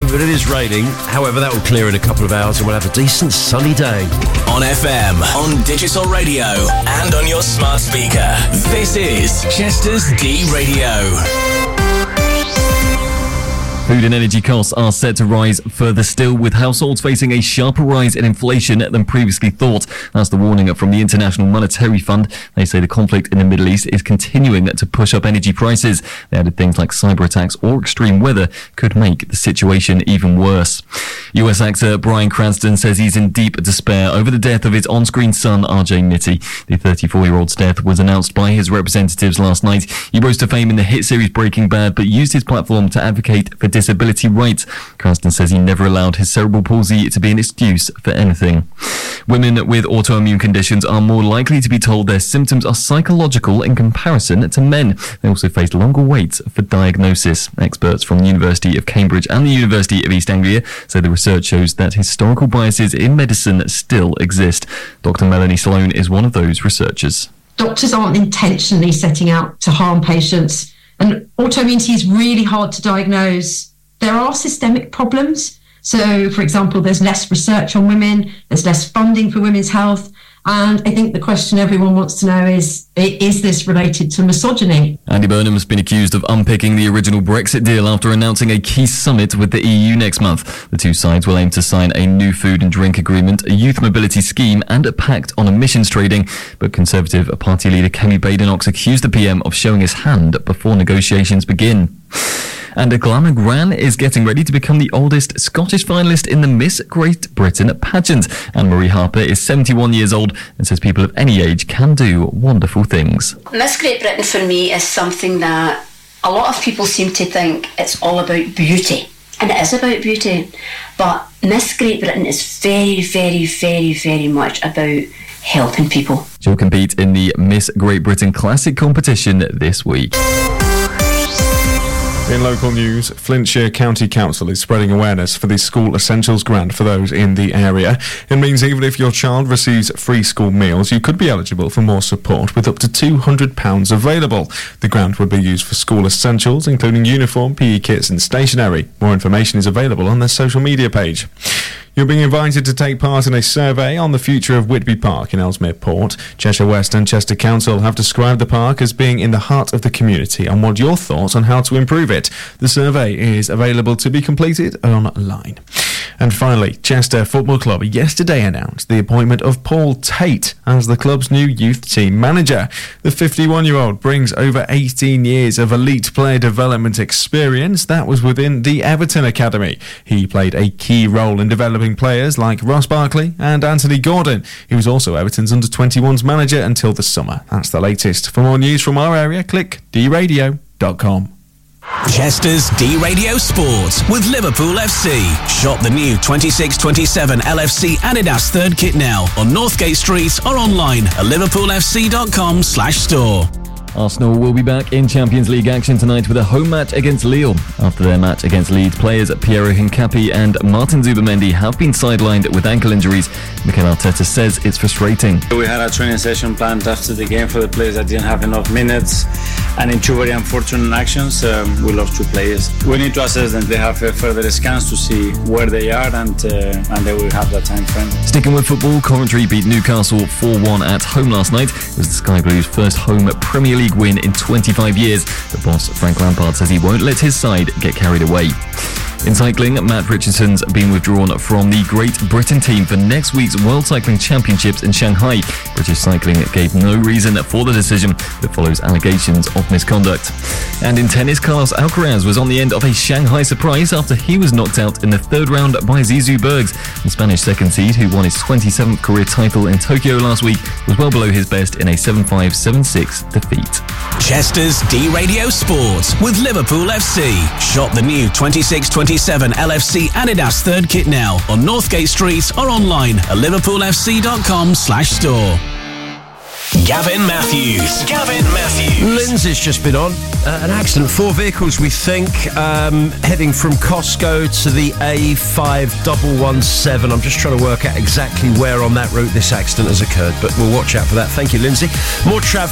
but it is raining. However, that will clear in a couple of hours and we'll have a decent sunny day. On FM, on digital radio, and on your smart speaker. This is Chester's D-Radio. Food and energy costs are set to rise further still, with households facing a sharper rise in inflation than previously thought. That's the warning from the International Monetary Fund. They say the conflict in the Middle East is continuing to push up energy prices. They added things like cyber attacks or extreme weather could make the situation even worse. US actor Bryan Cranston says he's in deep despair over the death of his on-screen son, RJ Nitti. The 34-year-old's death was announced by his representatives last night. He rose to fame in the hit series Breaking Bad, but used his platform to advocate for disability rights. Cranston says he never allowed his cerebral palsy to be an excuse for anything. Women with autoimmune conditions are more likely to be told their symptoms are psychological in comparison to men. They also face longer waits for diagnosis. Experts from the University of Cambridge and the University of East Anglia say the research shows that historical biases in medicine still exist. Dr. Melanie Sloan is one of those researchers. Doctors aren't intentionally setting out to harm patients, and autoimmunity is really hard to diagnose. There are systemic problems. So, for example, there's less research on women, there's less funding for women's health, and I think the question everyone wants to know is this related to misogyny? Andy Burnham has been accused of unpicking the original Brexit deal after announcing a key summit with the EU next month. The two sides will aim to sign a new food and drink agreement, a youth mobility scheme, and a pact on emissions trading. But Conservative Party leader Kemi Badenoch accused the PM of showing his hand before negotiations begin. And Glana Gran is getting ready to become the oldest Scottish finalist in the Miss Great Britain pageant. Anne-Marie Harper is 71 years old and says people of any age can do wonderful things. Miss Great Britain for me is something that a lot of people seem to think it's all about beauty. And it is about beauty. But Miss Great Britain is very, very, very, very much about helping people. She'll compete in the Miss Great Britain Classic competition this week. In local news, Flintshire County Council is spreading awareness for the School Essentials Grant for those in the area. It means even if your child receives free school meals, you could be eligible for more support with up to £200 available. The grant would be used for school essentials, including uniform, PE kits and stationery. More information is available on their social media page. You're being invited to take part in a survey on the future of Whitby Park in Ellesmere Port. Cheshire West and Chester Council have described the park as being in the heart of the community and want your thoughts on how to improve it. The survey is available to be completed online. And finally, Chester Football Club yesterday announced the appointment of Paul Tate as the club's new youth team manager. The 51-year-old brings over 18 years of elite player development experience. That was within the Everton Academy. He played a key role in developing players like Ross Barkley and Anthony Gordon. He was also Everton's under-21s manager until the summer. That's the latest. For more news from our area, click dradio.com. Chester's D-Radio Sport with Liverpool FC. Shop the new 26-27 LFC Adidas third kit now on Northgate Street or online at liverpoolfc.com/store. Arsenal will be back in Champions League action tonight with a home match against Lille. After their match against Leeds, players Piero Hincapié and Martin Zubimendi have been sidelined with ankle injuries. Mikel Arteta says it's frustrating. We had a training session planned after the game for the players that didn't have enough minutes, and in two very unfortunate actions, we lost two players. We need to assess them. They have further scans to see where they are, and they will have that time frame. Sticking with football, Coventry beat Newcastle 4-1 at home last night. It was the Sky Blues' first home Premier League win in 25 years. The boss, Frank Lampard, says he won't let his side get carried away. In cycling, Matt Richardson's been withdrawn from the Great Britain team for next week's World Cycling Championships in Shanghai. British Cycling gave no reason for the decision that follows allegations of misconduct. And in tennis, Carlos Alcaraz was on the end of a Shanghai surprise after he was knocked out in the third round by Zizou Bergs. The Spanish second seed, who won his 27th career title in Tokyo last week, was well below his best in a 7-5, 7-6 defeat. Chester's D-Radio Sport with Liverpool FC. Shop the new 26-27 LFC Adidas third kit now on Northgate Street or online at liverpoolfc.com/store. Gavin Matthews. Lindsay's just been on. An accident. 4 vehicles, we think, heading from Costco to the A5117. I'm just trying to work out exactly where on that route this accident has occurred, but we'll watch out for that. Thank you, Lindsay. More travel.